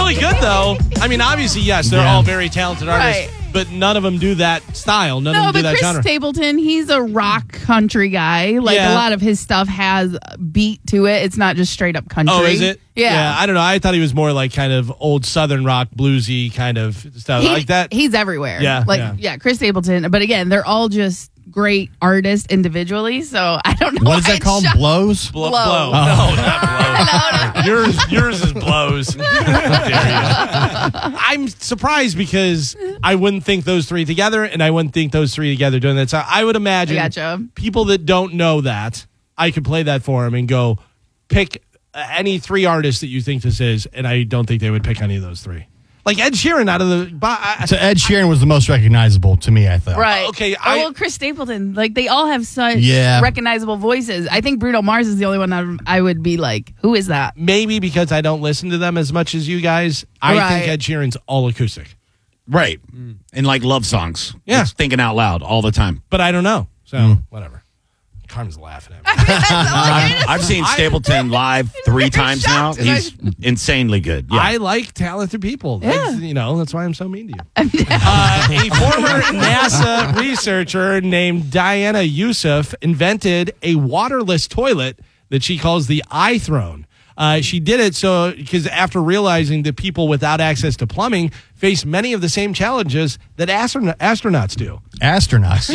really good, though. I mean, obviously, yes, they're all very talented artists, but none of them do that style. None of them do that Chris genre. Stapleton, he's a rock country guy. Like, a lot of his stuff has beat to it. It's not just straight up country. Oh, is it? Yeah. I don't know. I thought he was more like kind of old Southern rock, bluesy kind of stuff like that. He's everywhere. Yeah. Chris Stapleton. But again, they're all just great artists individually, so I don't know. What is that called? Blows? Blow. Blow. No, not blow. Yours is blows. How dare you. I'm surprised because I wouldn't think those three together, and I wouldn't think those three together doing that. So I would imagine people that don't know that, I could play that for them and go pick any three artists that you think this is, and I don't think they would pick any of those three. Like Ed Sheeran out of the... So Ed Sheeran was the most recognizable to me, I thought. Right. Okay. Well, Chris Stapleton. Like, they all have such recognizable voices. I think Bruno Mars is the only one I would be like, who is that? Maybe because I don't listen to them as much as you guys. I think Ed Sheeran's all acoustic. Right. And like love songs. Yeah. Just thinking out loud all the time. But I don't know. So, whatever. Carmen's laughing at me. I've seen Stapleton live 3 times now. He's insanely good. Yeah. I like talented people. Yeah. That's why I'm so mean to you. A former NASA researcher named Diana Yusuf invented a waterless toilet that she calls the iThrone. She did it because after realizing that people without access to plumbing face many of the same challenges that astronauts do. Astronauts?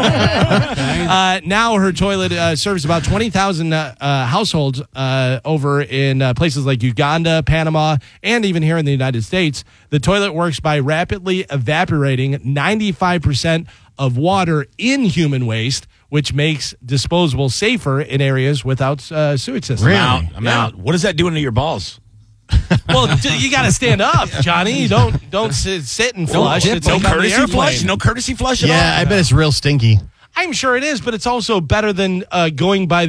Yeah. Now her toilet serves about 20,000 households over in places like Uganda, Panama, and even here in the United States. The toilet works by rapidly evaporating 95% of water in human waste, which makes disposable safer in areas without sewage systems. Really? I'm out. What is that doing to your balls? Well, you got to stand up, Johnny. Don't sit and flush. It's No like on the courtesy airplane. flush? No courtesy flush at all? Yeah, I bet it's real stinky. I'm sure it is, but it's also better than going by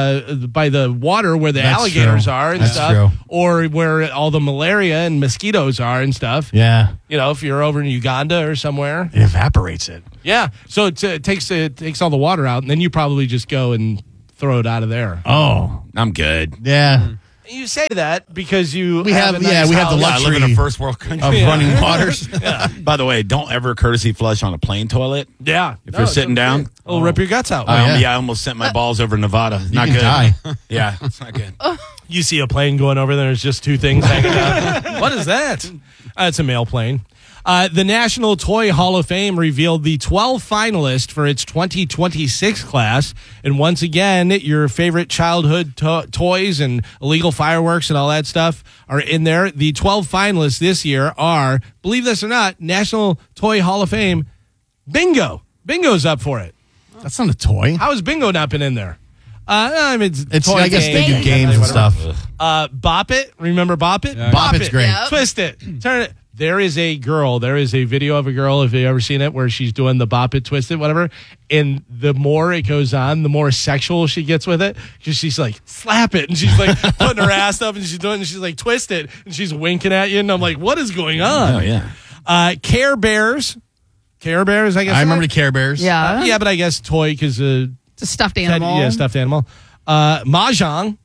the water where the alligators are and stuff, or where all the malaria and mosquitoes are and stuff. Yeah, if you're over in Uganda or somewhere, it evaporates it. Yeah, so it takes all the water out, and then you probably just go and throw it out of there. Oh, I'm good. Yeah. You say that because we have the luxury I live in a first world country of running waters. By the way, don't ever courtesy flush on a plane toilet. Yeah, if you're sitting down, it'll rip your guts out. I almost sent my balls over Nevada. Not good. Die. Yeah, it's not good. You see a plane going over there, there's just 2 things hanging out. What is that? It's a mail plane. The National Toy Hall of Fame revealed the 12 finalists for its 2026 class. And once again, your favorite childhood toys and illegal fireworks and all that stuff are in there. The 12 finalists this year are, believe this or not, National Toy Hall of Fame, Bingo. Bingo's up for it. That's not a toy. How has Bingo not been in there? I mean, it's toy I guess they do games and stuff. Bop It. Remember Bop It? Yeah. Bop It's great. Yep. Twist it. Turn it. There is a video of a girl, if you've ever seen it, where she's doing the bop it, twist it, whatever. And the more it goes on, the more sexual she gets with it. Because she's like, slap it. And she's like putting her ass up and she's doing it. And she's like, twist it. And she's winking at you. And I'm like, what is going on? Oh, yeah. Care Bears. Care Bears, I guess. I remember the Care Bears. Yeah. Yeah, but I guess toy because it's a stuffed animal. Yeah, stuffed animal. Mahjong.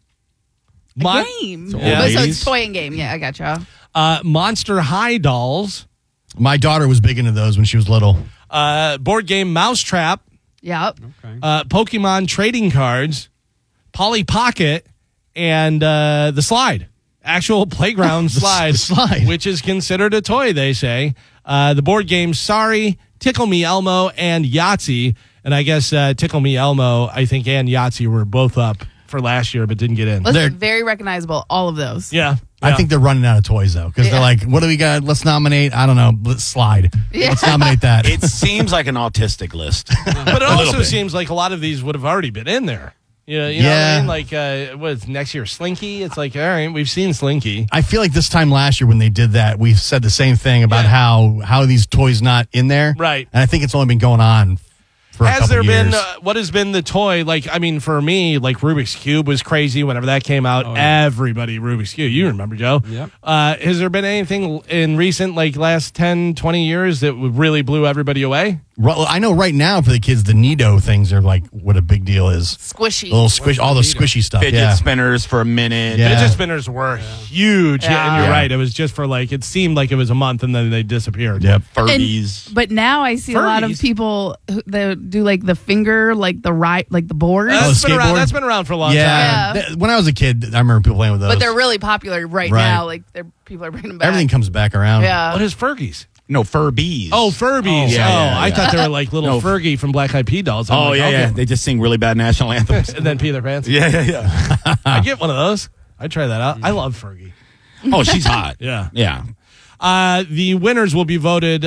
Game. So it's toy and game. Yeah, I gotcha. Monster High dolls. My daughter was big into those when she was little. Board game Mousetrap. Yep. Okay. Pokemon trading cards. Polly Pocket. And the slide. Actual playground slide. Slide. Which is considered a toy, they say. The board games Sorry, Tickle Me Elmo, and Yahtzee. And I guess Tickle Me Elmo, I think, and Yahtzee were both up for last year, but didn't get in. Listen, very recognizable, all of those. Yeah. I think they're running out of toys, though, because they're like, what do we got? Let's nominate, I don't know, let's slide. Yeah. Let's nominate that. It seems like an autistic list. But it also seems like a lot of these would have already been in there. You know what I mean? Like, what's next year? Slinky? It's like, all right, we've seen Slinky. I feel like this time last year when they did that, we said the same thing about how these toys not in there. Right. And I think it's only been going on for a couple Has there years. been, what has been the toy? Like, I mean, for me, like Rubik's Cube was crazy whenever that came out. Oh, yeah. Everybody, Rubik's Cube. You remember, Joe? Yep. Has there been anything in recent, like last 10, 20 years that really blew everybody away? I know right now for the kids, the Nido things are like what a big deal is. Squishy. Little squish, all the squishy stuff. Fidget spinners for a minute. Yeah. Fidget spinners were huge. Yeah, and you're right. It was just for it seemed like it was a month and then they disappeared. Yep. Furbies. But now I see a lot of people that do the finger, the board. That's been around for a long time. Yeah. When I was a kid, I remember people playing with those. But they're really popular right now. People are bringing them back. Everything comes back around. Yeah. What is Fergies? No, Furbies. Oh, Furbies. I thought they were like little Fergie from Black Eyed Peas dolls. Yeah. They just sing really bad national anthems. And then pee their pants. Yeah. I get one of those. I'd try that out. I love Fergie. Oh, she's hot. Yeah. The winners will be voted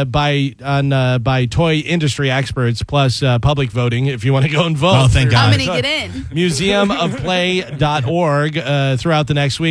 by toy industry experts plus public voting if you want to go and vote. Oh, thank God. How many get in? Museumofplay.org throughout the neek.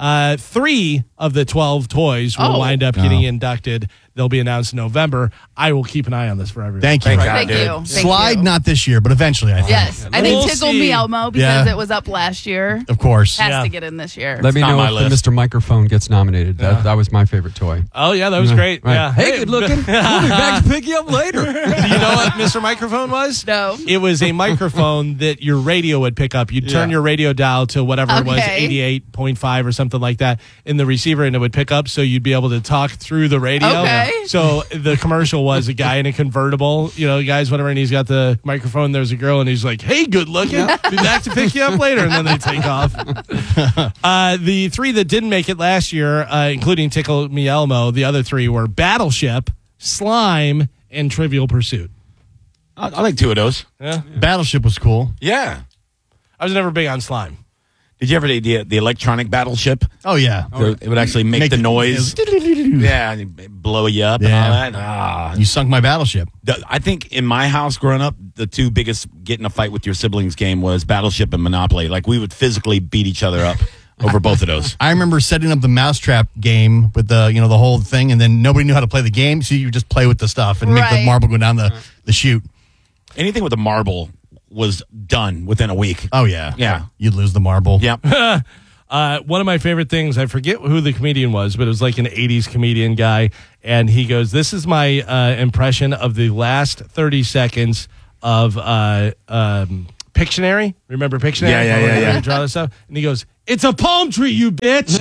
3 of the 12 toys will wind up getting inducted. They'll be announced in November. I will keep an eye on this for everyone. Thank you. Thank you. Slide not this year, but eventually, I think. Yes. I think Tickle Me Elmo because it was up last year. Of course. Has to get in this year. Let me know if the Mr. Microphone gets nominated. That was my favorite toy. Oh, yeah, that was great. Right. Yeah. Hey, good looking. We'll be back to pick you up later. Do you know what Mr. Microphone was? No. It was a microphone that your radio would pick up. You'd turn your radio dial to whatever it was, 88.5 or something like that, in the receiver, and it would pick up so you'd be able to talk through the radio. Okay. So the commercial was a guy in a convertible, guys, whatever, and he's got the microphone. There's a girl, and he's like, hey, good looking. Be back to pick you up later. And then they take off. The 3 that didn't make it last year, including Tickle Me Elmo, the other 3 were Battleship, Slime, and Trivial Pursuit. I like 2 of those. Yeah. Battleship was cool. Yeah. I was never big on Slime. Did you ever the electronic battleship? Oh, yeah. It would actually make the noise. Yeah, and blow you up and all that. You sunk my battleship. I think in my house growing up, the 2 biggest get in a fight with your siblings game was Battleship and Monopoly. Like, we would physically beat each other up over both of those. I remember setting up the mousetrap game with the whole thing, and then nobody knew how to play the game, so you just play with the stuff and make the marble go down the chute. Anything with a marble was done within a week. Oh, yeah. Yeah. You'd lose the marble. Yep. One of my favorite things, I forget who the comedian was, but it was like an 80s comedian guy. And he goes, this is my impression of the last 30 seconds of Pictionary. Remember Pictionary? Yeah. Draw this stuff. And he goes, it's a palm tree, you bitch.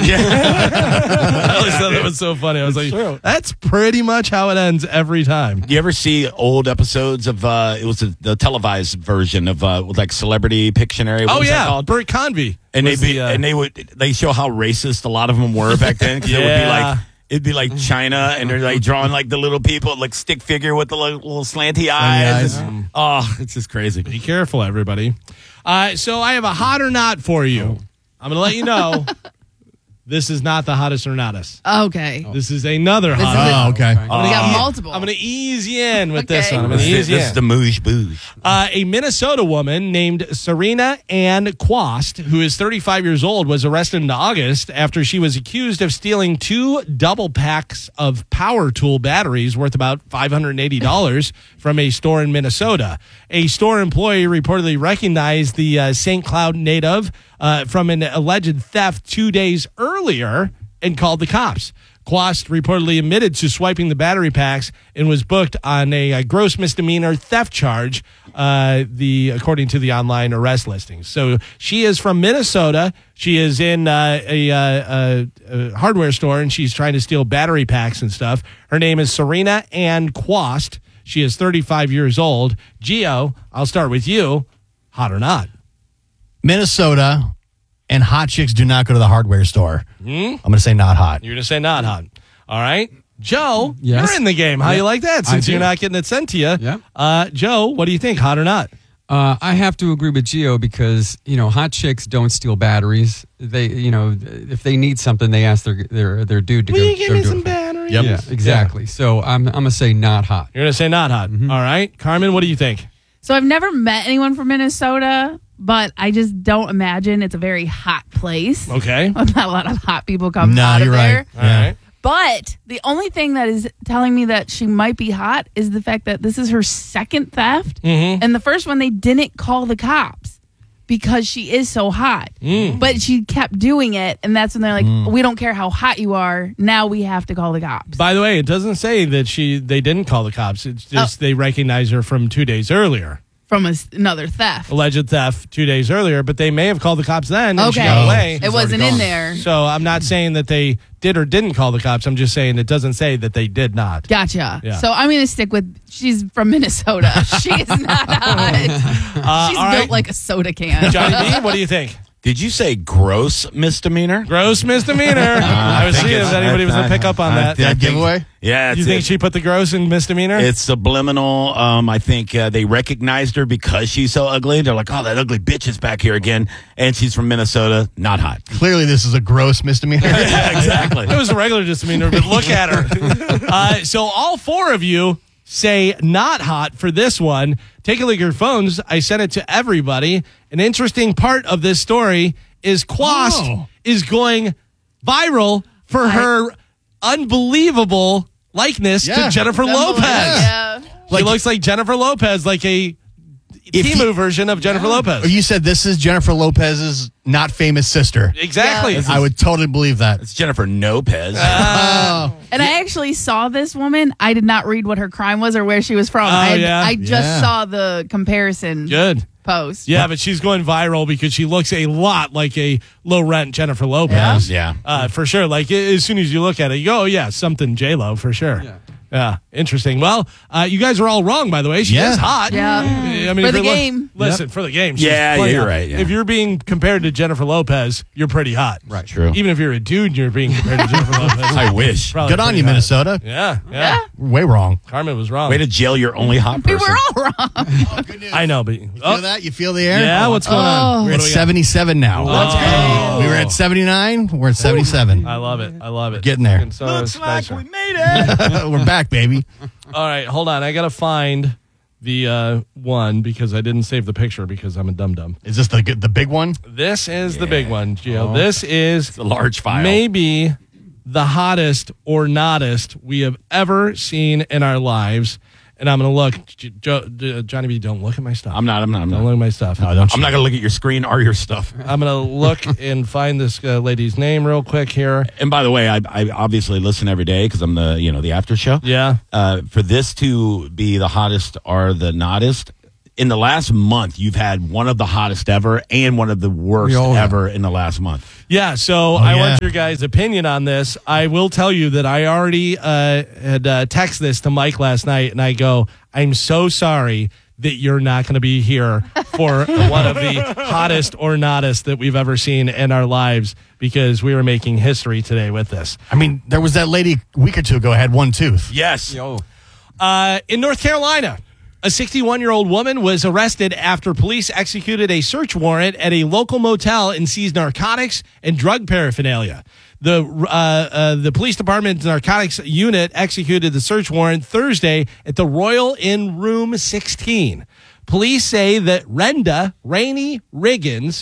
I always thought that was so funny. I was like, that's pretty much how it ends every time. You ever see old episodes of, it was the televised version of like Celebrity Pictionary? What was that called? Bert Convy. And they show how racist a lot of them were back then. 'Cause it'd be like China, and they're like drawing like the little people, like stick figure with the little slanty eyes. It's just crazy. Be careful, everybody. So I have a hot or not for you. I'm going to let you know. This is not the hottest or nottest. Okay. This is another hot. Okay. We got multiple. I'm going to ease you in with this one. This is the moosh boosh. A Minnesota woman named Serena Ann Quast, who is 35 years old, was arrested in August after she was accused of stealing 2 double packs of power tool batteries worth about $580 from a store in Minnesota. A store employee reportedly recognized the St. Cloud native from an alleged theft 2 days earlier and called the cops. Quast reportedly admitted to swiping the battery packs and was booked on a gross misdemeanor theft charge, according to the online arrest listings. So she is from Minnesota. She is in a hardware store, and she's trying to steal battery packs and stuff. Her name is Serena Ann Quast. She is 35 years old. Gio, I'll start with you. Hot or not? Minnesota and hot chicks do not go to the hardware store. I'm going to say not hot. You're going to say not hot. All right. Joe, Yes. you're in the game. How you like that since do. you're not getting it sent to you? Yeah. Joe, what do you think? Hot or not? I have to agree with Gio because, hot chicks don't steal batteries. They, if they need something, they ask their dude to Will go. you give me some batteries? Yep. Yeah, exactly. So I'm going to say not hot. You're going to say not hot. Mm-hmm. All right. Carmen, what do you think? So I've never met anyone from Minnesota, but I just don't imagine it's a very hot place. Okay. Not a lot of hot people come No, out of you're there. right. All right. But the only thing that is telling me that she might be hot is the fact that this is her second theft. Mm-hmm. And the first one, they didn't call the cops. because she is so hot. But she kept doing it, and that's when they're like, we don't care how hot you are. Now we have to call the cops. By the way, it doesn't say that they didn't call the cops. It's just they recognize her from 2 days earlier. From another theft. Alleged theft 2 days earlier, but they may have called the cops then and she got away. It wasn't in there. So I'm not saying that they did or didn't call the cops. I'm just saying it doesn't say that they did not. Gotcha. Yeah. So I'm going to stick with she's from Minnesota. She is not hot. She's built like a soda can. Johnny B, what do you think? Did you say gross misdemeanor? Gross misdemeanor. I was seeing if anybody was going to pick up on that. That giveaway? Yeah. You think she put the gross in misdemeanor? It's subliminal. I think they recognized her because she's so ugly. They're like, oh, that ugly bitch is back here again. And she's from Minnesota. Not hot. Clearly, this is a gross misdemeanor. Yeah, exactly. It was a regular misdemeanor, but look at her. So all four of you say not hot for this one. Take a look at your phones. I sent it to everybody. An interesting part of this story is Quast is going viral for her unbelievable likeness to Jennifer Lopez. Yeah. She looks like Jennifer Lopez, like a Temu version of Jennifer Lopez. You said this is Jennifer Lopez's not famous sister. Exactly. Yeah. I would totally believe that. It's Jennifer Lopez. And I actually saw this woman. I did not read what her crime was or where she was from. I just saw the comparison post. Yeah, but she's going viral because she looks a lot like a low-rent Jennifer Lopez. Yeah. For sure. Like, as soon as you look at it, you go, oh, yeah, something J-Lo for sure. Yeah, interesting. Well, you guys are all wrong, by the way. She is hot. Yeah. I mean, For the game. Listen, for the game. You're right. Yeah. If you're being compared to Jennifer Lopez, you're pretty hot. Right. True. Even if you're a dude, you're being compared to Jennifer Lopez. I wish. Probably Good on pretty you, hot. Minnesota. Yeah. Way wrong. Carmen was wrong. Way to jail your only hot We person. were all wrong. Good news. I know, but Feel that? You feel the air? yeah, what's going on? We're What at do we got? 77 now. We were at 79. We're at 77. I love it. Getting there. And so Looks it's like nicer. we made it. We're back, baby. All right, hold on. I got to find the one because I didn't save the picture because I'm a dum-dum. Is this the big one? This is the big one, Gio. This is a large file. maybe the hottest or nottest we have ever seen in our lives. And I'm going to look. Johnny B, don't look at my stuff. I'm not. Don't look at my stuff. No, don't I'm not going to look at your screen or your stuff. I'm going to look and find this lady's name real quick here. And by the way, I obviously listen every day because I'm the after show. Yeah. For this to be the hottest or the nottest, in the last month, you've had one of the hottest ever and one of the worst ever in the last month. Yeah, so I want your guys' opinion on this. I will tell you that I already had texted this to Mike last night, and I go, I'm so sorry that you're not going to be here for one of the hottest or nottest that we've ever seen in our lives because we were making history today with this. I mean, there was that lady a week or two ago had one tooth. Yes. In North Carolina, a 61-year-old woman was arrested after police executed a search warrant at a local motel and seized narcotics and drug paraphernalia. The police department's narcotics unit executed the search warrant Thursday at the Royal Inn Room 16. Police say that Renda Rainey Riggins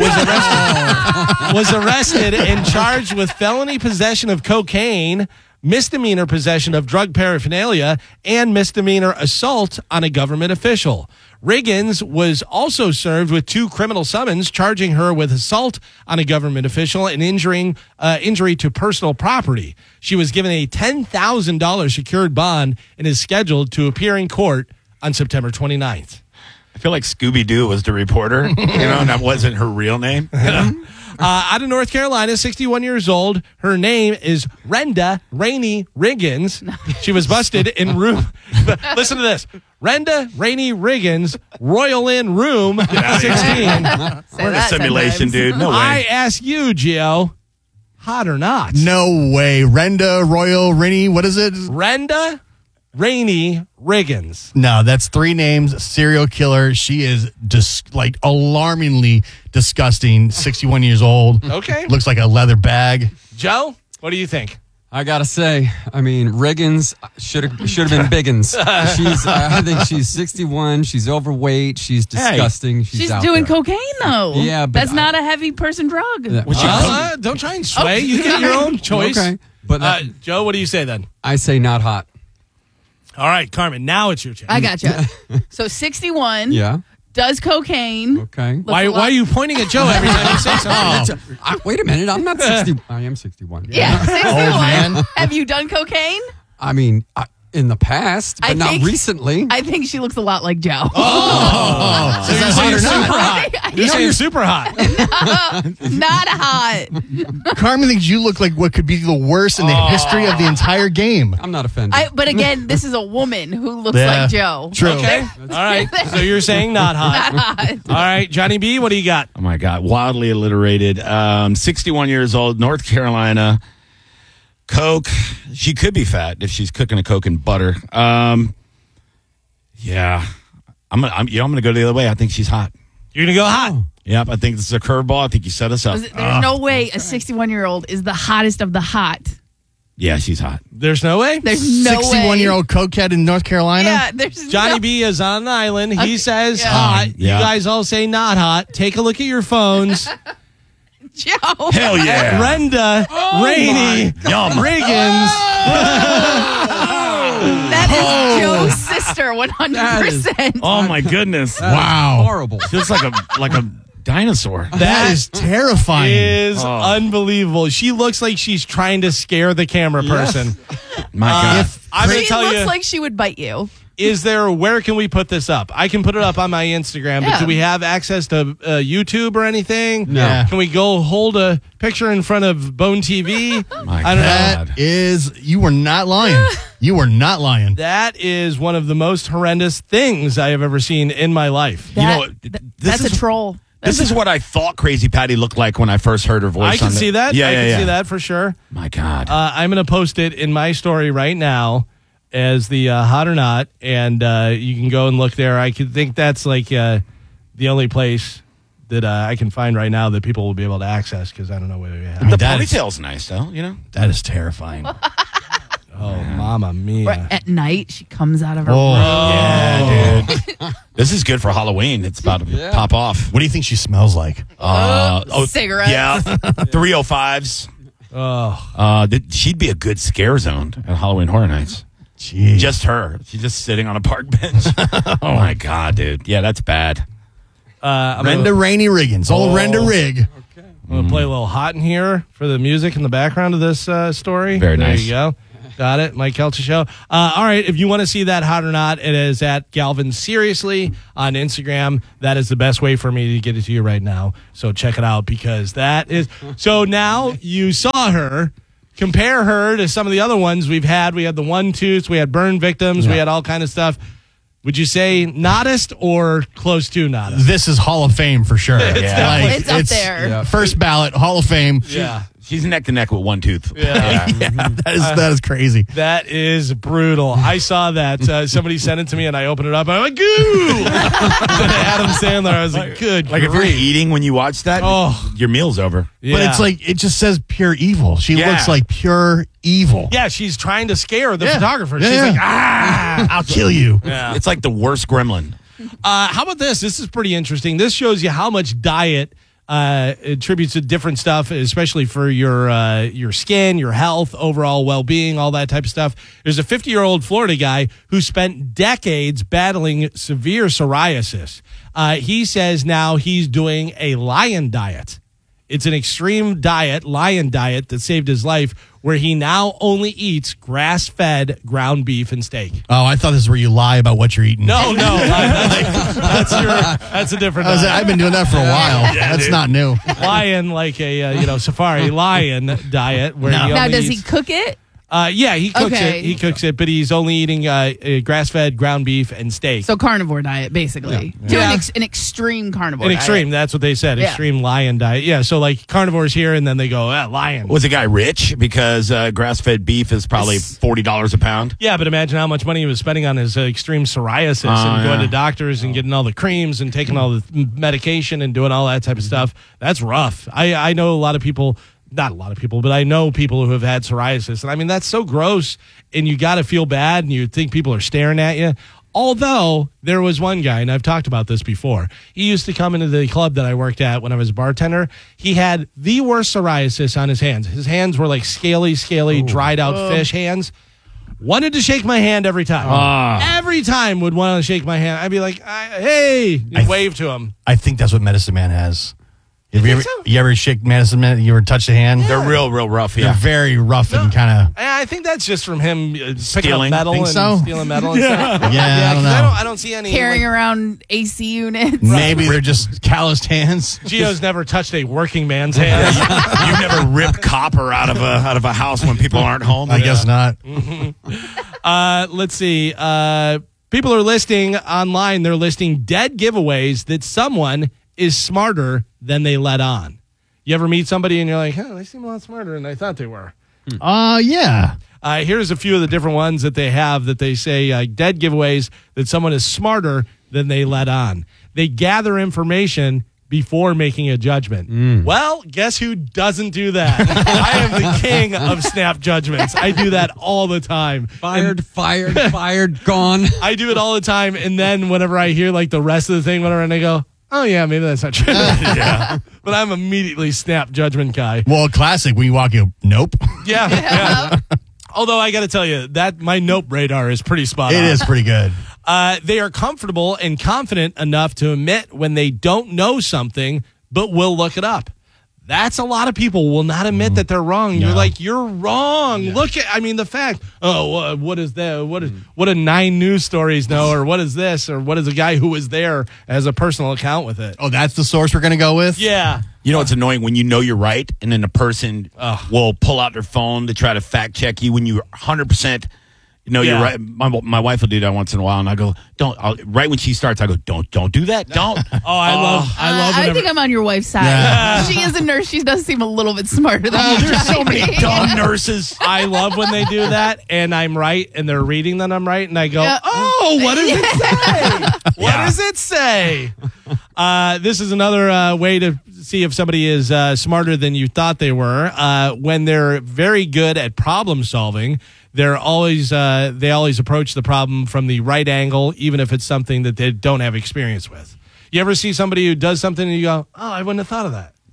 was arrested and charged with felony possession of cocaine, misdemeanor possession of drug paraphernalia, and misdemeanor assault on a government official. Riggins was also served with 2 criminal summons charging her with assault on a government official and injury to personal property. She was given a $10,000 secured bond and is scheduled to appear in court on September 29th. I feel like Scooby-Doo was the reporter, and that wasn't her real name. Out of North Carolina, 61 years old. Her name is Renda Rainey Riggins. She was busted in room. Listen to this. Renda Rainey Riggins, Royal Inn Room 16. We're in a simulation, dude. No way. I ask you, Gio, hot or not? No way. Renda Royal Rainey. What is it? Renda Rainey Riggins. No, that's 3 names. Serial killer. She is alarmingly disgusting. 61 years old. Okay. Looks like a leather bag. Joe, what do you think? I gotta say, I mean, Riggins should have been Biggins. I think she's 61. She's overweight. She's disgusting. She's out doing there. cocaine though. Yeah, but that's not a heavy person drug. Don't try and sway. You get your own choice. Okay, but Joe, what do you say then? I say not hot. All right, Carmen, now it's your turn. I gotcha. So 61. Yeah. Does cocaine. Okay. Why are you pointing at Joe every time you say something? Wait a minute. I'm not 60. I am 61. Yeah, 61. man. Have you done cocaine? I mean, in the past, but not recently. I think she looks a lot like Joe. Oh, so you're saying super hot. You're saying You're super hot. not hot. Carmen thinks you look like what could be the worst in the history of the entire game. I'm not offended. But again, this is a woman who looks like Joe. True. Okay. All right. So you're saying not hot. Not hot. All right, Johnny B, what do you got? Oh my God, wildly alliterated. 61 years old, North Carolina. Coke. She could be fat if she's cooking a Coke and butter. Yeah, I'm gonna go the other way. I think she's hot. You're gonna go hot. Yep, I think this is a curveball. I think you set us up. There's no way a 61-year-old is the hottest of the hot. Yeah, she's hot. There's no way. There's no way. 61-year-old cokehead in North Carolina? Yeah, there's Johnny B is on an island. He says Yeah. hot. Yeah. You guys all say not hot. Take a look at your phones. Joe. Hell yeah. Brenda, Rainey, Riggins. That is Joe's sister, 100%. Oh my goodness. Wow. Horrible. She looks like a dinosaur. That is terrifying. Is unbelievable. She looks like she's trying to scare the camera person. My God. I'm going to She tell looks you, like she would bite you. where can we put this up? I can put it up on my Instagram, but Yeah. do we have access to YouTube or anything? No. Can we go hold a picture in front of Bone TV? My I don't know. That is, you were not lying. You were not lying. That is one of the most horrendous things I have ever seen in my life. That's a troll. This is what I thought Crazy Patty looked like when I first heard her voice. I can see that. Yeah, I yeah, can yeah. see that for sure. My God. I'm going to post it in my story right now as the hot or not, and you can go and look there. I could think that's like the only place that I can find right now that people will be able to access because I don't know whether we have. the that is- ponytail's nice, though, you know? That is terrifying. Oh, Mama Mia. Right, at night, she comes out of her Oh. room. Yeah, dude. This is good for Halloween. It's about to pop off. What do you think she smells like? Cigarettes. Yeah, 305s. Oh, She'd be a good scare zone at Halloween Horror Nights. Jeez. Just her. She's just sitting on a park bench. Oh, my God, dude. Yeah, that's bad. I'm Renda Rainey Riggins. Old Renda Rig. going to play a little hot in here for the music in the background of this story. Very nice. There you go. Got it, Mike Kelcha Show. All right, if you want to see that hot or not, it is at Galvin Seriously on Instagram. That is the best way for me to get it to you right now. So check it out because that is. So now you saw her. Compare her to some of the other ones we've had. We had the 1-2s, we had burn victims, we had all kind of stuff. Would you say noddest or close to noddest? This is Hall of Fame for sure. It's up there. First ballot, Hall of Fame. Yeah. She's neck to neck with one tooth. Yeah. That is crazy. That is brutal. I saw that. Somebody sent it to me, and I opened it up. I'm like, "Goo!" Adam Sandler. I was like, "Good." Like if you're grief. eating when you watch that, your meal's over. Yeah. But it's like, it just says pure evil. She Yeah. looks like pure evil. yeah, she's trying to scare the Yeah. photographer. Yeah, She's yeah. like, "Ah, I'll kill you. yeah." It's like the worst gremlin. How about this? This is pretty interesting. This shows you how much diet attributes to different stuff, especially for your skin, your health, overall well-being, all that type of stuff. There's a 50-year-old Florida guy who spent decades battling severe psoriasis. He says now he's doing a lion diet. It's an extreme diet, lion diet, that saved his life, where he now only eats grass-fed ground beef and steak. Oh, I thought this is where you lie about what you're eating. No, that's a different diet. I've been doing that for a while. That's not new. Lion, like a safari lion diet. Where he Now, only does he eats- cook it? Yeah, he cooks Okay. it. He cooks it, but he's only eating grass-fed ground beef and steak. So carnivore diet, basically. Yeah. Doing Yeah. an extreme carnivore An diet. extreme, that's what they said. Yeah. Extreme lion diet. Yeah, so like carnivores here, and then they go, lion. Was the guy rich? Because grass-fed beef is probably $40 a pound. Yeah, but imagine how much money he was spending on his extreme psoriasis and going to doctors and getting all the creams and taking all the medication and doing all that type of stuff. That's rough. I know a lot of people, not a lot of people, but I know people who have had psoriasis. And I mean, that's so gross, and you got to feel bad, and you think people are staring at you. Although there was one guy, and I've talked about this before, he used to come into the club that I worked at when I was a bartender. He had the worst psoriasis on his hands. His hands were like scaly, dried out fish hands. wanted to shake my hand every time. Every time would want to shake my hand. I'd be like, hey, wave to him. I think that's what Medicine Man has. You ever shake Medicine Man? You ever touch the hand? Yeah. They're real rough, yeah. They're very rough and kind of... I think that's just from him picking up metal and stealing metal and stuff. Yeah, I don't know. I don't see any... Carrying around AC units. Maybe they're just calloused hands. Gio's never touched a working man's hand. You've never ripped copper out of a house when people aren't home? I guess not. Let's see. People are listing online, they're listing dead giveaways that someone is smarter than they let on. You ever meet somebody and you're like, they seem a lot smarter than I thought they were? Yeah. Here's a few of the different ones that they have that they say dead giveaways that someone is smarter than they let on. They gather information before making a judgment. Well, guess who doesn't do that? I am the king of snap judgments. I do that all the time. Fired, gone. I do it all the time. And then whenever I hear like the rest of the thing, whatever, and I go, oh, yeah, maybe that's not true. Yeah. But I'm immediately snap judgment guy. Well, classic. When you walk, you go, nope. Yeah. Although I got to tell you, that my nope radar is pretty spot on. It is pretty good. They are comfortable and confident enough to admit when they don't know something, but will look it up. That's a lot of people will not admit that they're wrong. No. You're like, you're wrong. Yeah. Look at, the fact. Oh, what is that? What do 9 news stories know? Or what is this? Or what is a guy who was there as a personal account with it? Oh, that's the source we're going to go with? Yeah. You know, it's annoying when you know you're right, and then a person will pull out their phone to try to fact check you when you're 100%. You're right. My wife will do that once in a while, and I go, right when she starts, I go, don't do that. Don't. I love. I think I'm on your wife's side. Yeah. She is a nurse. She does seem a little bit smarter than you. There's so many dumb nurses. I love when they do that, and I'm right, and they're reading that I'm right, and I go, what does it say? What does it say? This is another way to see if somebody is smarter than you thought they were. When they're very good at problem solving, they always approach the problem from the right angle, even if it's something that they don't have experience with. You ever see somebody who does something and you go, I wouldn't have thought of that.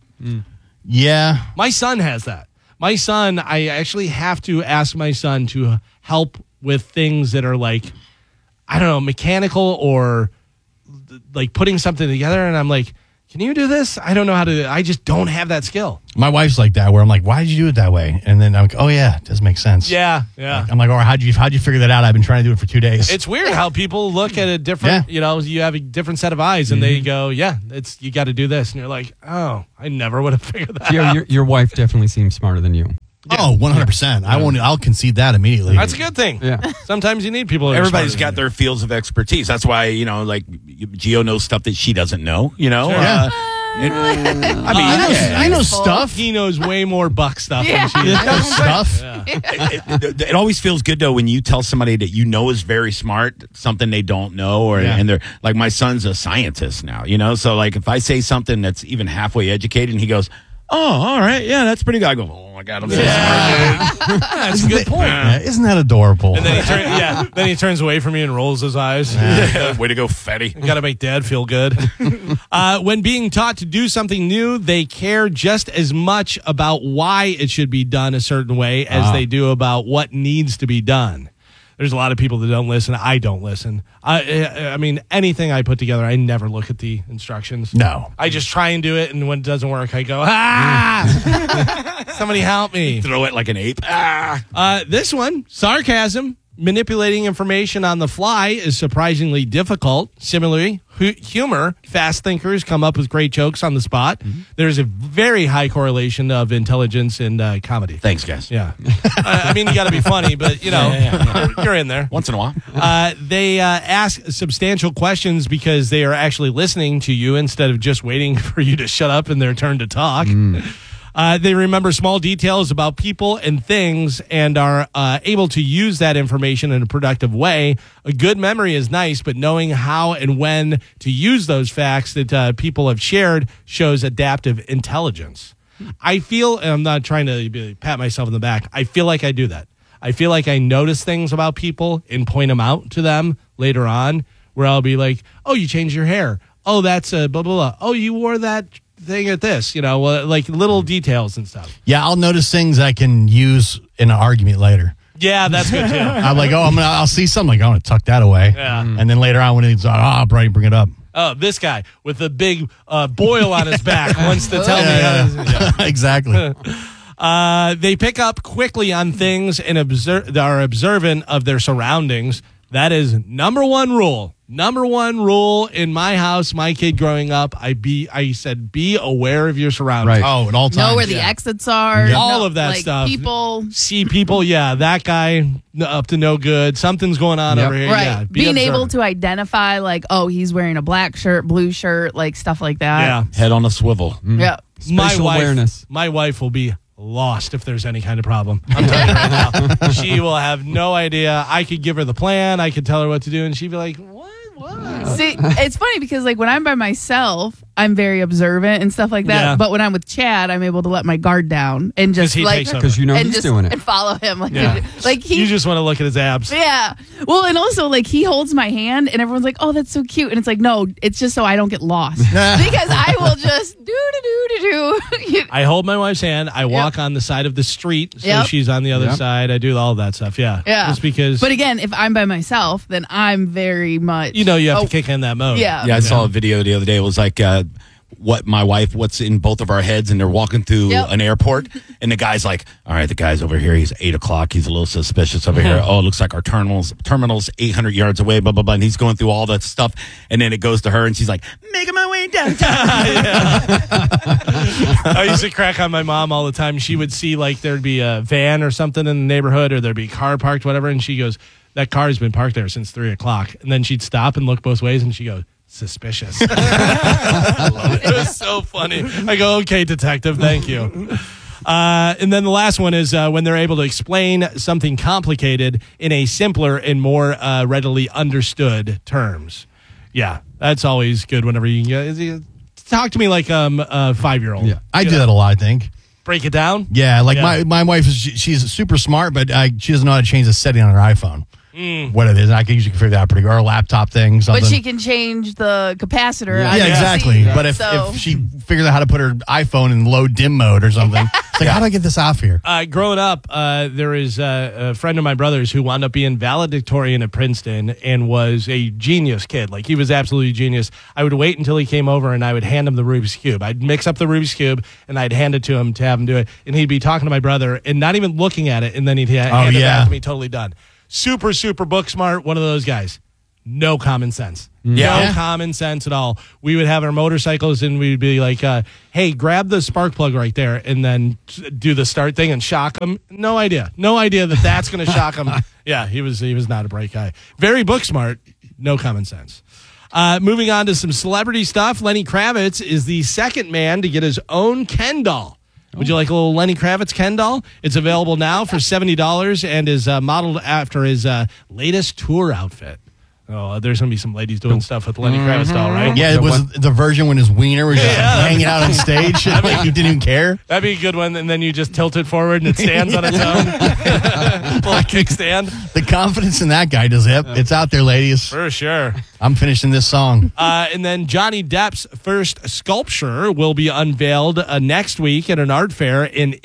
Yeah. My son has that. My son, I actually have to ask my son to help with things that are like, I don't know, mechanical or like putting something together. And I'm like, can you do this? I don't know how to. I just don't have that skill. My wife's like that, where I'm like, why did you do it that way? And then I'm like, oh, yeah, it does make sense. Yeah. I'm like, all right, how'd you figure that out? I've been trying to do it for 2 days. It's weird how people look at a different, you have a different set of eyes, and they go, you got to do this. And you're like, oh, I never would have figured that out. Your wife definitely seems smarter than you. Yeah. Oh, 100%. I'll concede that immediately. That's a good thing. Yeah. Sometimes you need people. Everybody's got their fields of expertise. That's why, like Gio knows stuff that she doesn't know, Sure. Yeah. I know stuff. He knows way more Buck stuff than she does. Stuff. Yeah. It always feels good though when you tell somebody that you know is very smart something they don't know, and they're like, my son's a scientist now, so like if I say something that's even halfway educated and he goes, oh, all right, yeah, that's pretty good. I go, oh my God, I'm so smart. That's a good point. Isn't that adorable? And then he turns away from me and rolls his eyes. Way to go, fatty. Got to make Dad feel good. When being taught to do something new, they care just as much about why it should be done a certain way as they do about what needs to be done. There's a lot of people that don't listen. I don't listen. I mean, anything I put together, I never look at the instructions. No. I just try and do it, and when it doesn't work, I go, somebody help me. Throw it like an ape. This one, sarcasm. Manipulating information on the fly is surprisingly difficult. Similarly, humor. Fast thinkers come up with great jokes on the spot. Mm-hmm. There's a very high correlation of intelligence and comedy. Thanks, guys. Yeah. I mean, you got to be funny, but, you're in there. Once in a while. They ask substantial questions because they are actually listening to you instead of just waiting for you to shut up and their turn to talk. They remember small details about people and things and are able to use that information in a productive way. A good memory is nice, but knowing how and when to use those facts that people have shared shows adaptive intelligence. I feel, and I'm not trying to pat myself in the back, I feel like I do that. I feel like I notice things about people and point them out to them later on, where I'll be like, oh, you changed your hair. Oh, that's a blah, blah, blah. Oh, you wore that thing at this, like little details and stuff. Yeah, I'll notice things I can use in an argument later. Yeah, that's good too. I'm like, I'll see something. Like, I'm going to tuck that away. Yeah. And then later on when he's bring it up. Oh, this guy with the big boil on his back wants to tell me. Yeah. Exactly. They pick up quickly on things and are observant of their surroundings. That is number one rule. Number one rule in my house, my kid growing up, I said, be aware of your surroundings. Right. Oh, at all times. Know where the exits are. Yeah. All of that stuff. People. See people, yeah, that guy up to no good. Something's going on over here. Right. Yeah, Being able to identify, like, oh, he's wearing a black shirt, blue shirt, like stuff like that. Yeah. Head on a swivel. Yeah. Spatial awareness. My wife will be lost if there's any kind of problem. I'm telling you right now. She will have no idea. I could give her the plan. I could tell her what to do, and she'd be like, what? See, it's funny because like when I'm by myself, I'm very observant and stuff like that. Yeah. But when I'm with Chad, I'm able to let my guard down and just he like takes over. Because you know and he's just doing it. and follow him. Like, Yeah. like he You just want to look at his abs. yeah. Well, and also like he holds my hand and everyone's like, "Oh, that's so cute." And it's like, "No, it's just so I don't get lost." Because I will just do. I hold my wife's hand. I walk on the side of the street, so she's on the other side. I do all that stuff. Yeah. Yeah. Just because. But again, if I'm by myself, then I'm very much you have to kick in that mode. Yeah. Yeah, I saw a video the other day. It was like what's in both of our heads, and they're walking through an airport, and the guy's like, all right, the guy's over here. He's 8 o'clock. He's a little suspicious over here. Oh, it looks like our terminal's 800 yards away, blah, blah, blah. And he's going through all that stuff. And then it goes to her, and she's like, making my way downtown. I used to crack on my mom all the time. She would see like there'd be a van or something in the neighborhood, or there'd be a car parked, whatever. And she goes, that car's been parked there since 3 o'clock. And then she'd stop and look both ways, and she goes, suspicious. I love it. It was so funny. I go, okay, detective, thank you. And then the last one is when they're able to explain something complicated in a simpler and more readily understood terms. Yeah, that's always good whenever you can talk to me like a 5-year-old. Yeah, I do that a lot, I think. Break it down? Yeah, like my wife, she's super smart, but she doesn't know how to change the setting on her iPhone. What it is. I can usually figure that out pretty good. Or a laptop thing. Something. But she can change the capacitor. Yeah, exactly. But if she figures out how to put her iPhone in low dim mode or something, it's like, how do I get this off here? Growing up, there is a friend of my brother's who wound up being valedictorian at Princeton and was a genius kid. Like, he was absolutely genius. I would wait until he came over and I would hand him the Rubik's Cube. I'd mix up the Rubik's Cube and I'd hand it to him to have him do it. And he'd be talking to my brother and not even looking at it. And then he'd hand it back to me totally done. Super, super book smart, one of those guys. No common sense. No common sense at all. We would have our motorcycles and we'd be like, hey, grab the spark plug right there and then do the start thing and shock him. No idea that that's going to shock him. Yeah, he was not a bright guy. Very book smart, no common sense. Moving on to some celebrity stuff. Lenny Kravitz is the second man to get his own Ken doll. Would you like a little Lenny Kravitz Ken doll? It's available now for $70 and is modeled after his latest tour outfit. Oh, there's going to be some ladies doing stuff with Lenny Kravitz doll, right? Yeah, it was the version when his wiener was just hanging out on stage. Like you didn't even care. That'd be a good one. And then you just tilt it forward and it stands on its own. Little kickstand. The confidence in that guy does it. It's out there, ladies. For sure. I'm finishing this song. And then Johnny Depp's first sculpture will be unveiled next week at an art fair in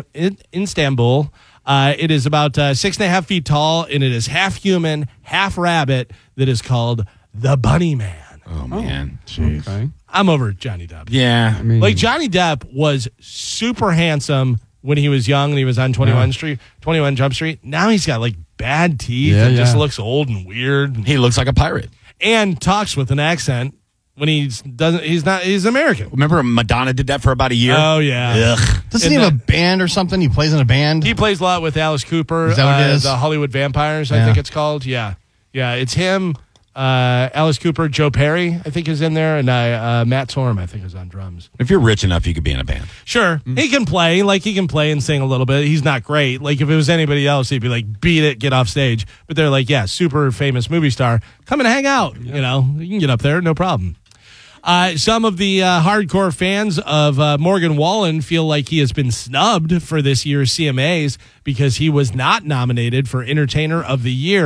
Istanbul. It is about 6.5 feet tall, and it is half human, half rabbit, that is called the Bunny Man. Oh, man. Jeez. Okay. I'm over Johnny Depp. Yeah. I mean, Like, Johnny Depp was super handsome when he was young and he was on 21 Jump Street. Now he's got, like, bad teeth and just looks old and weird. He looks like a pirate. And talks with an accent when he's American. Remember Madonna did that for about a year? Oh, yeah. Ugh. Doesn't he have a band or something? He plays in a band? He plays a lot with Alice Cooper. Is that what it is? The Hollywood Vampires, I think it's called. Yeah. Yeah, it's him, Alice Cooper, Joe Perry, I think is in there, and Matt Sorum, I think, is on drums. If you're rich enough, you could be in a band. Sure. He can play. Like, he can play and sing a little bit. He's not great. Like, if it was anybody else, he'd be like, beat it, get off stage. But they're like, yeah, super famous movie star. Come and hang out. You know, you can get up there, no problem. Some of the hardcore fans of Morgan Wallen feel like he has been snubbed for this year's CMAs because he was not nominated for Entertainer of the Year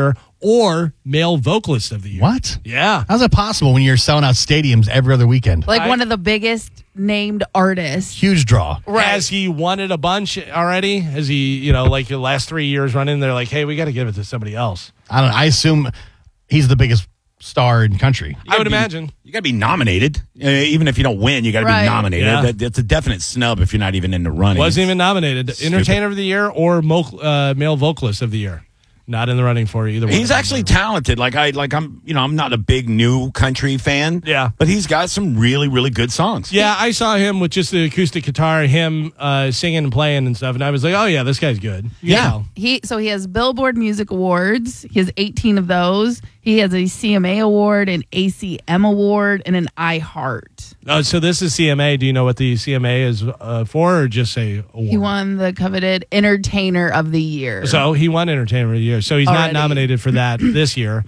or Male Vocalist of the Year. What? Yeah. How's that possible when you're selling out stadiums every other weekend? Like one of the biggest named artists. Huge draw. Right. Has he won it a bunch already? Has he, like the last 3 years running, they're like, hey, we got to give it to somebody else. I don't know. I assume he's the biggest star in country. I would imagine. You got to be nominated. Even if you don't win, you got to be nominated. Yeah. That's a definite snub if you're not even in the running. Wasn't even nominated. Stupid. Entertainer of the Year or Male Vocalist of the Year. Not in the running for either one. He's actually talented. I'm not a big new country fan. Yeah. But he's got some really, really good songs. Yeah, I saw him with just the acoustic guitar, him singing and playing and stuff, and I was like, oh yeah, this guy's good. Yeah. He has Billboard Music Awards. He has 18 of those. He has a CMA award, an ACM award, and an iHeart. Oh, so this is CMA. Do you know what the CMA is for, or just say award? He won the coveted Entertainer of the Year. So he won Entertainer of the Year. So he's not nominated for that this year.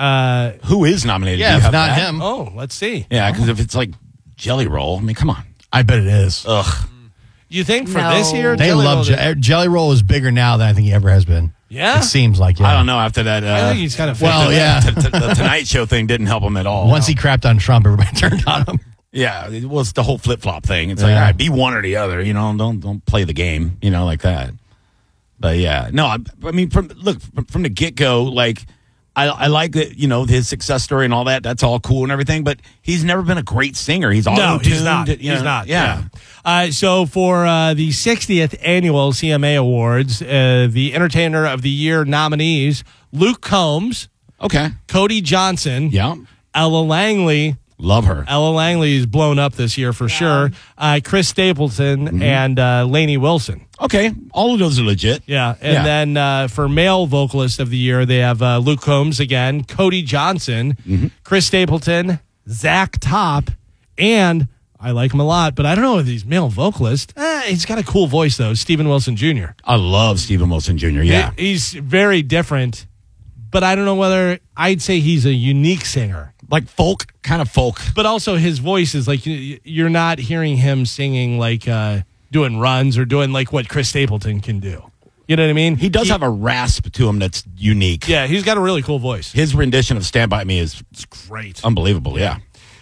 Who is nominated? Yeah, if not him. Oh, let's see. Yeah, because if it's like Jelly Roll, I mean, come on. I bet it is. Ugh. You think for No. this year? They love Jelly Roll is bigger now than I think he ever has been. Yeah? It seems like, yeah. I don't know. After that, I think he's kind of Well, yeah. the Tonight Show thing didn't help him at all. Once he crapped on Trump, everybody turned on him. Yeah, it was the whole flip flop thing. It's like, all right, be one or the other. Don't play the game. Like that. But yeah, no, I mean, from the get go, like I like that. His success story and all that. That's all cool and everything. But he's never been a great singer. He's auto-tuned. He's not. He's not. Yeah. So for the 60th annual CMA Awards, the Entertainer of the Year nominees: Luke Combs, Okay, Cody Johnson, yeah, Ella Langley. Love her. Ella Langley is blown up this year for sure. Chris Stapleton and Lainey Wilson. Okay, all of those are legit. Yeah, and then for Male Vocalist of the Year, they have Luke Combs again, Cody Johnson, Chris Stapleton, Zach Top, and I like him a lot, but I don't know if he's male vocalist. He's got a cool voice, though, Stephen Wilson Jr. I love Stephen Wilson Jr., yeah. He's very different, but I don't know whether I'd say he's a unique singer. Like kind of folk. But also his voice is like, you're not hearing him singing like doing runs or doing like what Chris Stapleton can do. You know what I mean? He does have a rasp to him that's unique. Yeah, he's got a really cool voice. His rendition of Stand By Me is great. Unbelievable, yeah.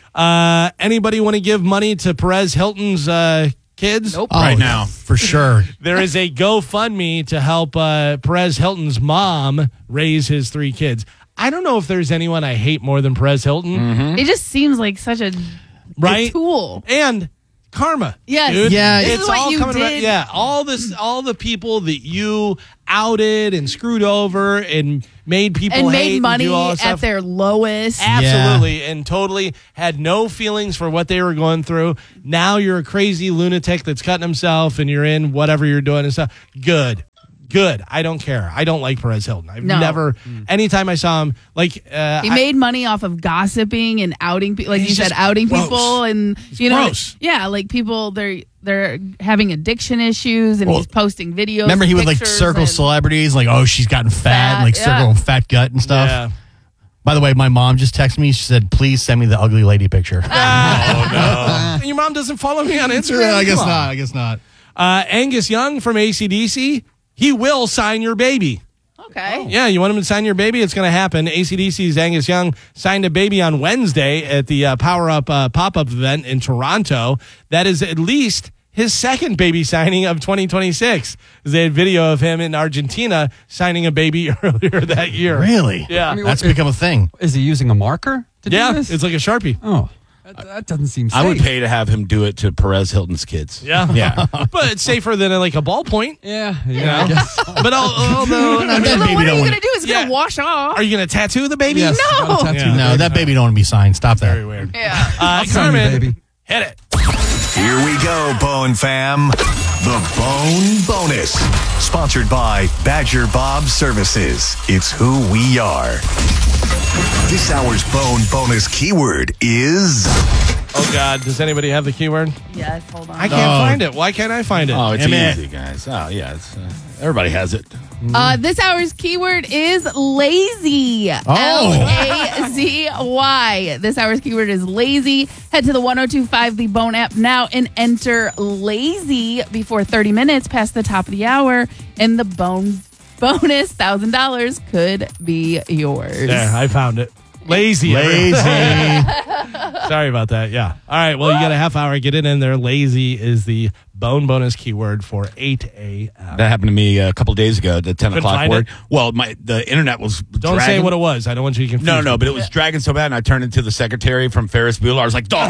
Anybody want to give money to Perez Hilton's kids? Nope. Right now. For sure. There is a GoFundMe to help Perez Hilton's mom raise his 3 kids. I don't know if there's anyone I hate more than Perez Hilton. It just seems like such a tool. And karma. Yes. Dude. Yeah. This is what you coming did. around. Yeah. All the people that you outed and screwed over and made people And hate made money and do all that at stuff. their lowest. Absolutely. And totally had no feelings for what they were going through. Now you're a crazy lunatic that's cutting himself and you're in whatever you're doing and stuff. Good. I don't care. I don't like Perez Hilton. I've never, anytime I saw him, like... he made money off of gossiping and outing people. Like you said, just outing gross. people. And, gross. Yeah, like people, they're having addiction issues and he's posting videos. Remember he would like pictures circle and- celebrities, like, oh, she's gotten fat, like circle fat gut and stuff. Yeah. By the way, my mom just texted me. She said, please send me the ugly lady picture. Oh, no. Your mom doesn't follow me on Instagram? I guess Come on. not. I guess not. Angus Young from AC/DC, he will sign your baby. Okay. Yeah, you want him to sign your baby? It's going to happen. AC/DC's Angus Young signed a baby on Wednesday at the Power Up pop-up event in Toronto. That is at least his second baby signing of 2026. They had video of him in Argentina signing a baby earlier that year. Really? Yeah. I mean, That's become a thing. Is he using a marker to do this? It's like a Sharpie. Oh, that doesn't seem safe. I would pay to have him do it to Perez Hilton's kids. Yeah. Yeah. But it's safer than like a ballpoint. Yeah, know? I guess. But although, That So baby what are don't you wanna- going to do? Is it going to wash off? are you going to tattoo the baby? Yes, No. gotta tattoo Yeah. the No, baby. that baby don't want to be signed. Stop that. Very weird. Yeah. Sign your Carmen, baby. hit it. Here we go, Bone Fam. The Bone Bonus. Sponsored by Badger Bob Services. It's who we are. This hour's Bone Bonus keyword is... Oh, God. Does anybody have the keyword? Yes, hold on. I can't find it. Why can't I find it? Oh, it's Damn it. easy, guys. Oh, yeah. It's, everybody has it. This hour's keyword is lazy. Lazy. This hour's keyword is lazy. Head to the 1025 The Bone app now and enter lazy before 30 minutes past the top of the hour, and the Bone bonus $1,000 could be yours. There, I found it. Lazy. Sorry about that. Yeah. All right. Well, you got a half hour. Get it in there. Lazy is the bone bonus keyword for 8 a.m. That happened to me a couple days ago, the 10 o'clock word. It? Well, the internet was Don't say what it was. I don't want you to confuse No, but it was dragging so bad, and I turned into the secretary from Ferris Bueller. I was like,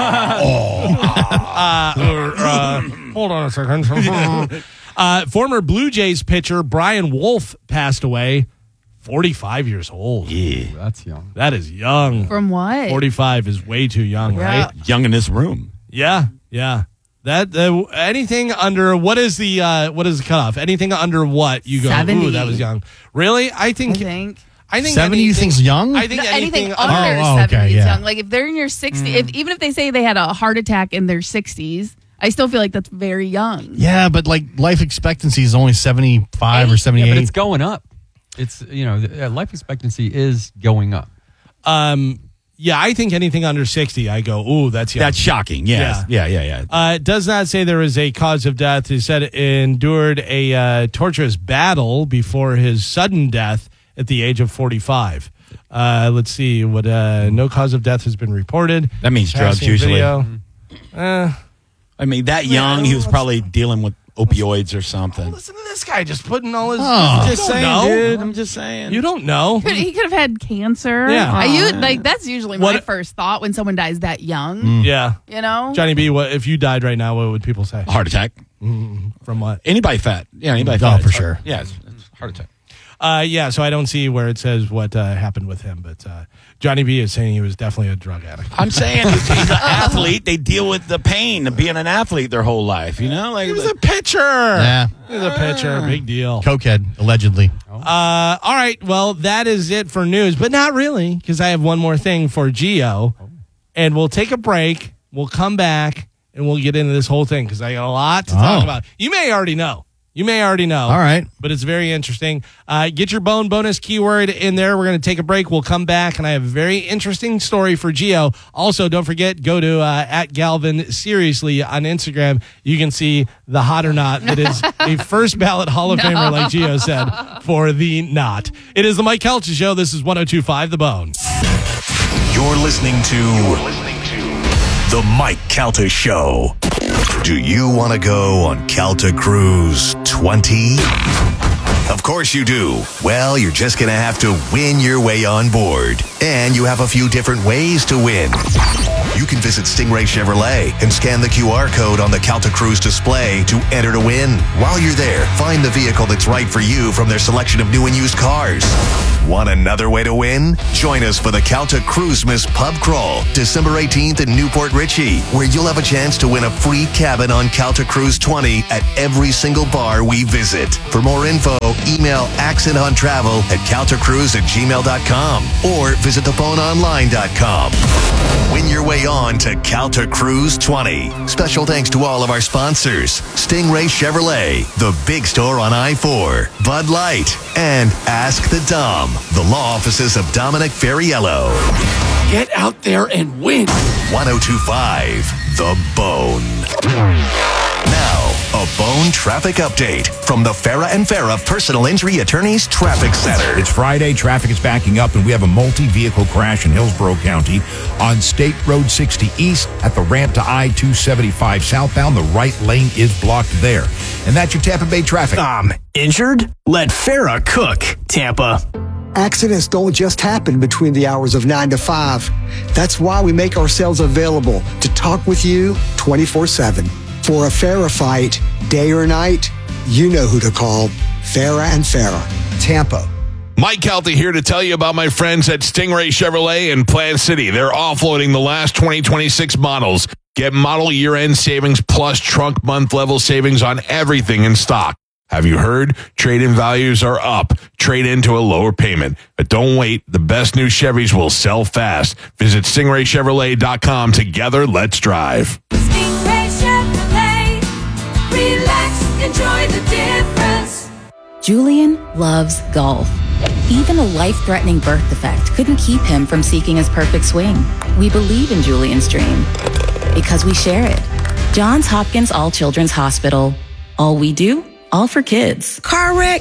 hold on a second. Former Blue Jays pitcher Brian Wolf passed away. 45 years old. Yeah. That's young. That is young. From what? 45 is way too young, right? Young in this room. Yeah. That anything under what is the cutoff? Anything under what you go? 70. Ooh, that was young. Really? I think 70 you think's young? I think anything under under 70 is yeah. young. Like if they're in your 60s, even if they say they had a heart attack in their 60s, I still feel like that's very young. Yeah, but like life expectancy is only 75 or 78. Yeah, but it's going up. It's, life expectancy is going up. Yeah, I think anything under 60, I go, ooh, that's young. That's shocking. Yes. Yeah. It does not say there is a cause of death. It said it endured a torturous battle before his sudden death at the age of 45. Let's see. What no cause of death has been reported. That means drugs usually. I mean, that young, he was probably dealing with opioids or something. Listen to this guy just putting all his. I'm just saying, dude. I'm just saying. You don't know. He could have had cancer. Yeah. That's usually my first thought when someone dies that young. Yeah. You know? Johnny B, if you died right now, what would people say? Heart attack. From what? Anybody fat. Yeah, anybody fat. for sure. Yeah, it's heart attack. So I don't see where it says what happened with him, but Johnny B is saying he was definitely a drug addict. I'm saying he's an athlete. They deal with the pain of being an athlete their whole life, Like he was a pitcher. Yeah. He was a pitcher. Big deal. Cokehead, allegedly. All right. Well, that is it for news, but not really, because I have one more thing for Gio, and we'll take a break. We'll come back, and we'll get into this whole thing, because I got a lot to talk about. You may already know. All right. But it's very interesting. Get your bone bonus keyword in there. We're going to take a break. We'll come back, and I have a very interesting story for Gio. Also, don't forget, go to at Galvin Seriously on Instagram. You can see the hot or not. It is a first ballot Hall of Famer, like Gio said, for the not. It is the Mike Calta Show. This is 102.5 The Bone. You're listening to the Mike Calta Show. Do you want to go on Calta Cruise 20? Of course you do. Well, you're just going to have to win your way on board. And you have a few different ways to win. You can visit Stingray Chevrolet and scan the QR code on the Calta Cruise display to enter to win. While you're there, find the vehicle that's right for you from their selection of new and used cars. Want another way to win? Join us for the Calta Cruisemas Pub Crawl, December 18th in Newport Richey, where you'll have a chance to win a free cabin on Calta Cruise 20 at every single bar we visit. For more info, email accentontravel@caltacruise@gmail.com or visit theboneonline.com. Win your way on to Calta Cruise 20. Special thanks to all of our sponsors: Stingray Chevrolet, The Big Store on I-4, Bud Light, and Ask the Dom, the law offices of Dominic Ferriello. Get out there and win. 102.5 The Bone. Now, a Bone traffic update from the Farah and Farah Personal Injury Attorneys Traffic Center. It's Friday. Traffic is backing up, and we have a multi-vehicle crash in Hillsborough County on State Road 60 East at the ramp to I-275 southbound. The right lane is blocked there. And that's your Tampa Bay traffic. Injured? Let Farah cook, Tampa. Accidents don't just happen between the hours of 9 to 5. That's why we make ourselves available to talk with you 24/7. For a Farah fight, day or night, you know who to call. Farah and Farah, Tampa. Mike Calta here to tell you about my friends at Stingray Chevrolet in Plant City. They're offloading the last 2026 models. Get model year-end savings plus trunk month level savings on everything in stock. Have you heard? Trade-in values are up. Trade into a lower payment. But don't wait. The best new Chevys will sell fast. Visit StingrayChevrolet.com. Together, let's drive. Stingray Chevrolet. Relax. Enjoy the difference. Julian loves golf. Even a life-threatening birth defect couldn't keep him from seeking his perfect swing. We believe in Julian's dream because we share it. Johns Hopkins All Children's Hospital. All we do, all for kids. Car wreck?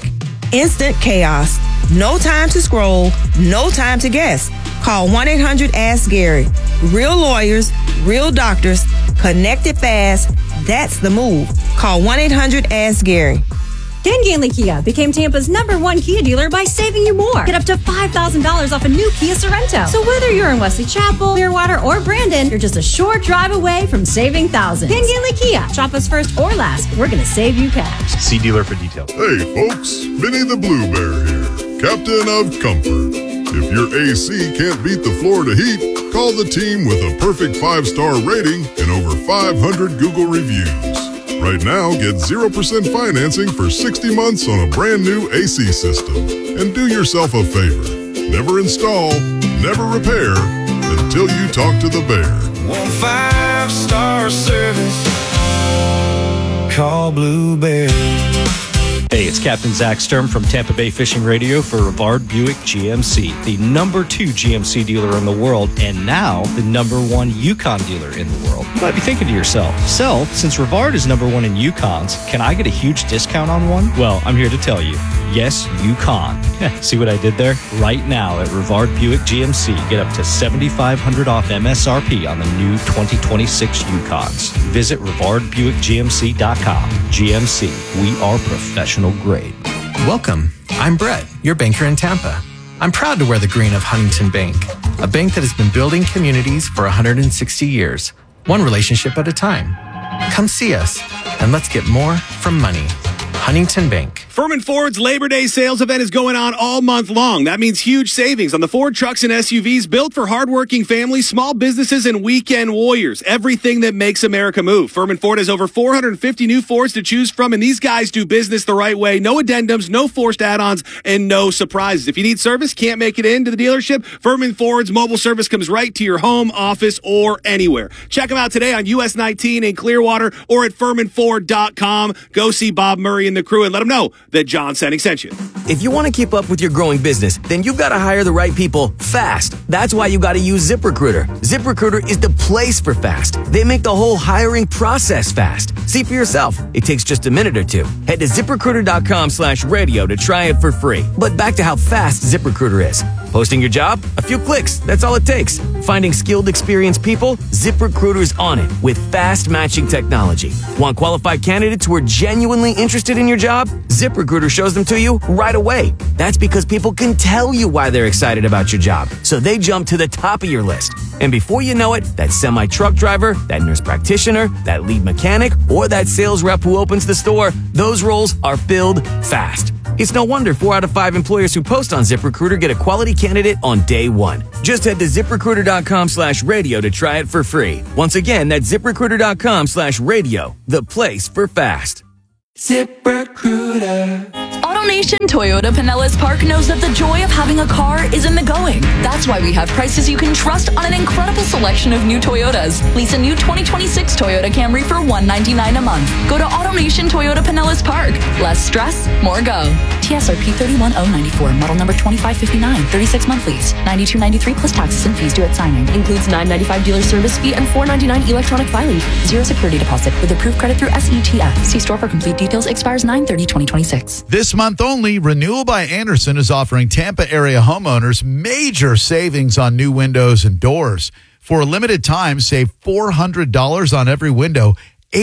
instant chaos. No time to scroll, no time to guess. Call 1-800-ASK-GARY. Real lawyers, real doctors, connected fast. That's the move. Call 1-800-ASK-GARY. Dan Ganley Kia became Tampa's #1 Kia dealer by saving you more. Get up to $5,000 off a new Kia Sorento. So whether you're in Wesley Chapel, Clearwater, or Brandon, you're just a short drive away from saving thousands. Dan Ganley Kia. Shop us first or last. We're going to save you cash. See dealer for details. Hey folks, Vinny the Blue Bear here, captain of comfort. If your AC can't beat the Florida heat, call the team with a perfect 5-star rating and over 500 Google reviews. Right now, get 0% financing for 60 months on a brand new AC system. And do yourself a favor. Never install, never repair until you talk to the bear. Want 5-star service? Call Blue Bear. Hey, it's Captain Zach Sturm from Tampa Bay Fishing Radio for Rivard Buick GMC, the #2 GMC dealer in the world, and now the #1 Yukon dealer in the world. You might be thinking to yourself, so, since Rivard is #1 in Yukons, can I get a huge discount on one? Well, I'm here to tell you, yes, you can. See what I did there? Right now at Rivard Buick GMC, get up to $7,500 off MSRP on the new 2026 Yukons. Visit RivardBuickGMC.com. GMC, we are professional grade. Welcome. I'm Brett, your banker in Tampa. I'm proud to wear the green of Huntington Bank, a bank that has been building communities for 160 years, one relationship at a time. Come see us, and let's get more from money. Huntington Bank. Furman Ford's Labor Day sales event is going on all month long. That means huge savings on the Ford trucks and SUVs built for hardworking families, small businesses, and weekend warriors. Everything that makes America move. Furman Ford has over 450 new Fords to choose from, and these guys do business the right way. No addendums, no forced add-ons, and no surprises. If you need service, can't make it into the dealership, Furman Ford's mobile service comes right to your home, office, or anywhere. Check them out today on US 19 in Clearwater or at FurmanFord.com. Go see Bob Murray and the crew and let them know that John Senning sent you. If you want to keep up with your growing business, then you've got to hire the right people fast. That's why you got to use ZipRecruiter. ZipRecruiter is the place for fast. They make the whole hiring process fast. See for yourself. It takes just a minute or two. Head to ZipRecruiter.com/radio to try it for free. But back to how fast ZipRecruiter is. Posting your job? A few clicks. That's all it takes. Finding skilled, experienced people? ZipRecruiter's on it with fast matching technology. Want qualified candidates who are genuinely interested in your job? ZipRecruiter shows them to you right away. That's because people can tell you why they're excited about your job, so they jump to the top of your list. And before you know it, that semi-truck driver, that nurse practitioner, that lead mechanic, or that sales rep who opens the store, those roles are filled fast. It's no wonder 4 out of 5 employers who post on ZipRecruiter get a quality candidate on day one. Just head to ZipRecruiter.com/radio to try it for free. Once again, that's ZipRecruiter.com/radio, the place for fast. ZipRecruiter. AutoNation Toyota Pinellas Park knows that the joy of having a car is in the going. That's why we have prices you can trust on an incredible selection of new Toyotas. Lease a new 2026 Toyota Camry for $199 a month. Go to AutoNation Toyota Pinellas Park. Less stress, more go. TSRP 31094, model number 2559, 36-month lease, $92.93 plus taxes and fees due at signing. Includes $9.95 dealer service fee and $4.99 electronic filing. 0 security deposit with approved credit through SETF. See store for complete details. Expires 9/30/2026. This month only, Renewal by Andersen is offering Tampa area homeowners major savings on new windows and doors. For a limited time, save $400 on every window,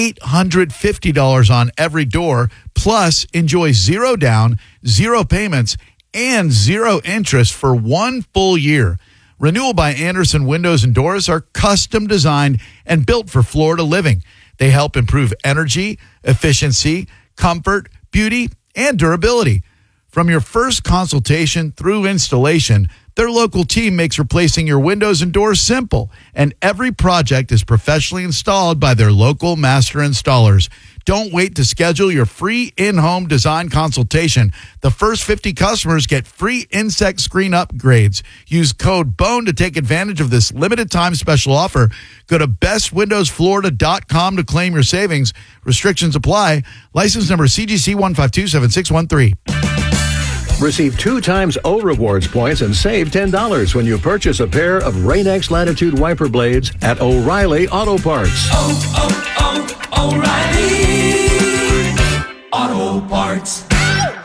$850 on every door, plus enjoy 0 down, 0 payments, and 0 interest for 1 full year. Renewal by Andersen windows and doors are custom designed and built for Florida living. They help improve energy, efficiency, comfort, beauty, and durability. From your first consultation through installation, their local team makes replacing your windows and doors simple, and every project is professionally installed by their local master installers. Don't wait to schedule your free in-home design consultation. The first 50 customers get free insect screen upgrades. Use code BONE to take advantage of this limited time special offer. Go to bestwindowsflorida.com to claim your savings. Restrictions apply. License number CGC 1527613. Receive 2 times O Rewards points and save $10 when you purchase a pair of Rain-X Latitude wiper blades at O'Reilly Auto Parts. O'Reilly Auto Parts.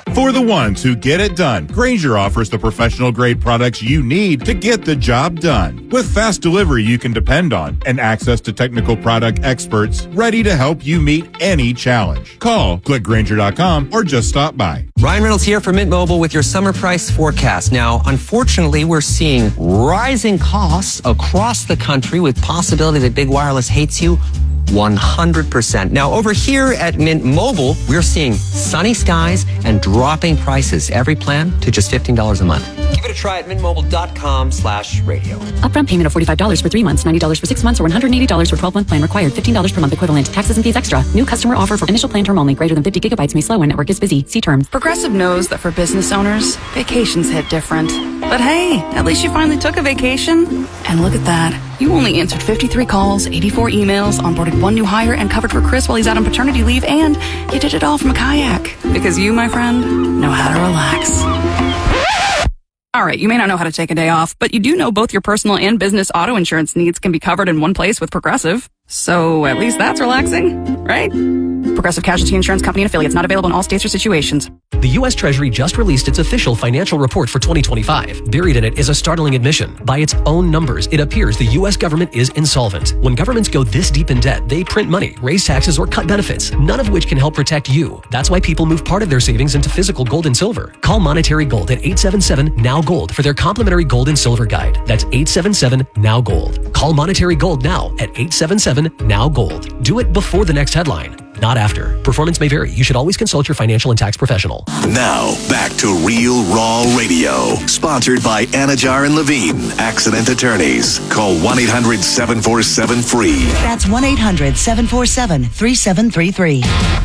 For the ones who get it done, Grainger offers the professional-grade products you need to get the job done. With fast delivery you can depend on and access to technical product experts ready to help you meet any challenge. Call, click Grainger.com, or just stop by. Ryan Reynolds here for Mint Mobile with your summer price forecast. Now, unfortunately, we're seeing rising costs across the country with possibility that big wireless hates you 100%. Now, over here at Mint Mobile, we're seeing sunny skies and dropping prices. Every plan to just $15 a month. Give it a try at mintmobile.com/radio. Upfront payment of $45 for 3 months, $90 for 6 months, or $180 for 12-month plan required. $15 per month equivalent. Taxes and fees extra. New customer offer for initial plan term only. Greater than 50 gigabytes may slow when network is busy. See terms. Progressive knows that for business owners, vacations hit different. But hey, at least you finally took a vacation. And look at that. You only answered 53 calls, 84 emails, onboarded 1 new hire, and covered for Chris while he's out on paternity leave, and you did it all from a kayak. Because you, my friend, know how to relax. All right, you may not know how to take a day off, but you do know both your personal and business auto insurance needs can be covered in one place with Progressive. So at least that's relaxing, right? Progressive Casualty Insurance Company and affiliates, not available in all states or situations. The U.S. Treasury just released its official financial report for 2025. Buried in it is a startling admission. By its own numbers, it appears the U.S. government is insolvent. When governments go this deep in debt, they print money, raise taxes, or cut benefits, none of which can help protect you. That's why people move part of their savings into physical gold and silver. Call Monetary Gold at 877-NOW-GOLD for their complimentary gold and silver guide. That's 877-NOW-GOLD. Call Monetary Gold now at 877-NOW-GOLD. Do it before the next headline, not after. Performance may vary. You should always consult your financial and tax professional. Now, back to Real Raw Radio. Sponsored by Anajar and Levine, accident attorneys. Call 1-800-747-FREE. That's 1-800-747-3733.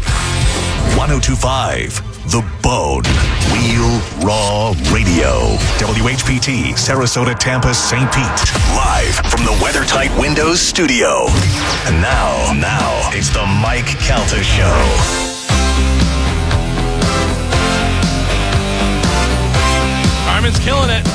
1025, The Bone. Real Raw Radio. WHPT, Sarasota, Tampa, St. Pete. Live from the WeatherTight Windows studio. And now, it's the Mike Calta Show. Carmen's killing it.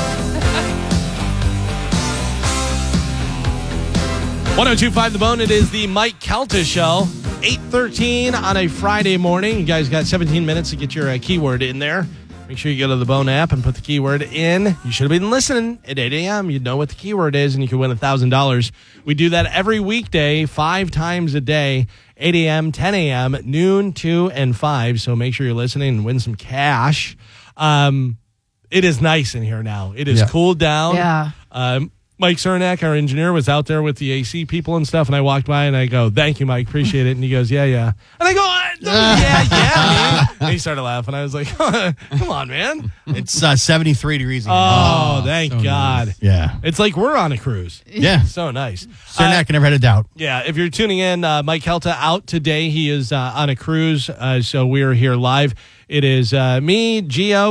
1025 The Bone. It is the Mike Calta Show. 8:13 on a Friday morning. You guys got 17 minutes to get your keyword in there. Make sure you go to the Bone app and put the keyword in. You should have been listening at 8 a.m. You'd know what the keyword is, and you can win $1,000. We do that every weekday, 5 times a day, 8 a.m., 10 a.m., noon, 2, and 5. So make sure you're listening and win some cash. It is nice in here now. It is cooled down. Yeah. Mike Cernak, our engineer, was out there with the AC people and stuff, and I walked by and I go, "Thank you, Mike, appreciate it." And he goes, "Yeah." And I go, "Yeah, man." And he started laughing. I was like, "Come on, man." It's 73 degrees. Oh, thank God. Nice. Yeah. It's like we're on a cruise. Yeah. So nice. Cernak never had a doubt. Yeah, if you're tuning in, Mike Calta out today. He is on a cruise, so we're here live. It is me, Gio,